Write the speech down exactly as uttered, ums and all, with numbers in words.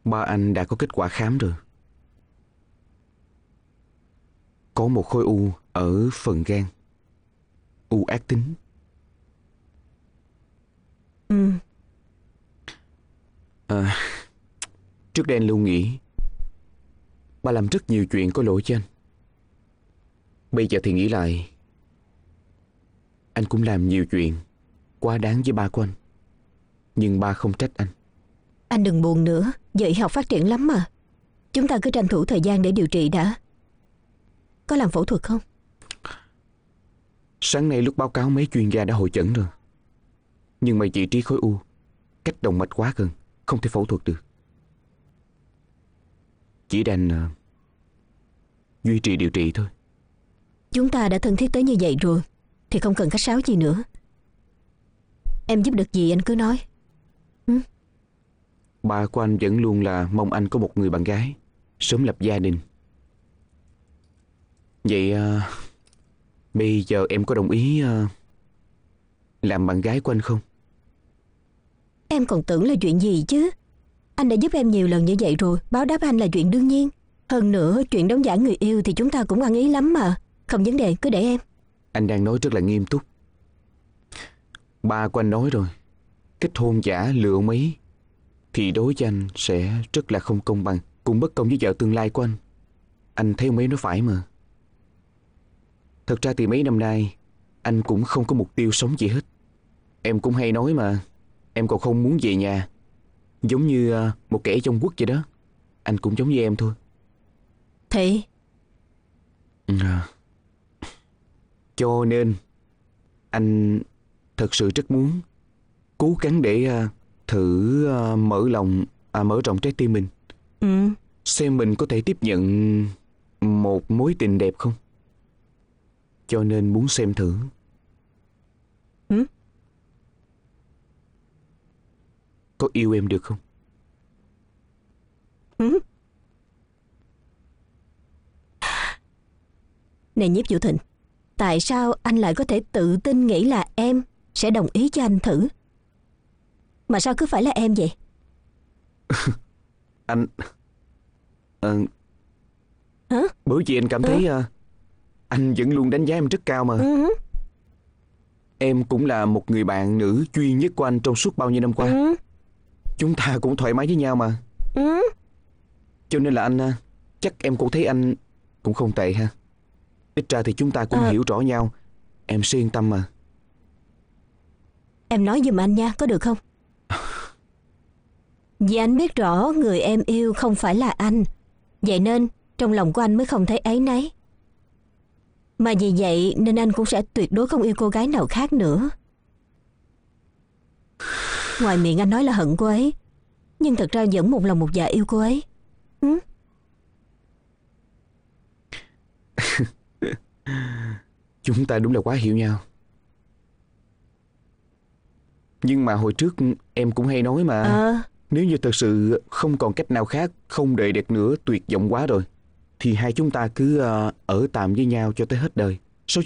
Ba anh đã có kết quả khám rồi. Có một khối u ở phần gan. U ác tính. Ừ. À, trước đây anh luôn nghĩ ba làm rất nhiều chuyện có lỗi cho anh. Bây giờ thì nghĩ lại, anh cũng làm nhiều chuyện quá đáng với ba của anh. Nhưng ba không trách anh. Anh đừng buồn nữa, giờ y học phát triển lắm mà. Chúng ta cứ tranh thủ thời gian để điều trị đã. Có làm phẫu thuật không? Sáng nay lúc báo cáo mấy chuyên gia đã hội chẩn rồi. Nhưng mà vị trí khối u cách động mạch quá gần, không thể phẫu thuật được. Chỉ đành uh, duy trì điều trị thôi. Chúng ta đã thân thiết tới như vậy rồi thì không cần khách sáo gì nữa. Em giúp được gì anh cứ nói. ừ? Ba của anh vẫn luôn là mong anh có một người bạn gái, sớm lập gia đình. Vậy uh, bây giờ em có đồng ý uh, làm bạn gái của anh không? Em còn tưởng là chuyện gì chứ. Anh đã giúp em nhiều lần như vậy rồi, báo đáp anh là chuyện đương nhiên. Hơn nữa chuyện đóng giả người yêu thì chúng ta cũng ăn ý lắm mà. Không vấn đề, cứ để em. Anh đang nói rất là nghiêm túc. Ba của anh nói rồi, kết hôn giả lựa ông ấy thì đối với anh sẽ rất là không công bằng, cũng bất công với vợ tương lai của anh. Anh thấy ông ấy nói phải mà. Thật ra thì mấy năm nay anh cũng không có mục tiêu sống gì hết. Em cũng hay nói mà, em còn không muốn về nhà. Giống như uh, một kẻ trong quốc vậy đó. Anh cũng giống như em thôi. Thì à, Cho nên anh thật sự rất muốn cố gắng để uh, thử uh, mở lòng à, mở rộng trái tim mình. ừ. Xem mình có thể tiếp nhận một mối tình đẹp không. Cho nên muốn xem thử. Ừ? Có yêu em được không? Ừ? Này Nhiếp Vũ Thịnh, tại sao anh lại có thể tự tin nghĩ là em sẽ đồng ý cho anh thử? Mà sao cứ phải là em vậy? Anh uh, Hả? Bởi vì anh cảm thấy uh, anh vẫn luôn đánh giá em rất cao mà. Ừ. Em cũng là một người bạn nữ duy nhất của anh trong suốt bao nhiêu năm qua. Ừ. Chúng ta cũng thoải mái với nhau mà. Ừ. Cho nên là anh uh, chắc em cũng thấy anh cũng không tệ ha. Ít ra thì chúng ta cũng à. hiểu rõ nhau. Em sẽ yên tâm mà. Em nói giùm anh nha, có được không? Vì anh biết rõ người em yêu không phải là anh. Vậy nên trong lòng của anh mới không thấy áy náy. Mà vì vậy nên anh cũng sẽ tuyệt đối không yêu cô gái nào khác nữa. Ngoài miệng anh nói là hận cô ấy, nhưng thật ra vẫn một lòng một dạ yêu cô ấy. ừ? Chúng ta đúng là quá hiểu nhau. Nhưng mà hồi trước em cũng hay nói mà. à. Nếu như thật sự không còn cách nào khác, không đợi được nữa, tuyệt vọng quá rồi, thì hai chúng ta cứ uh, ở tạm với nhau cho tới hết đời.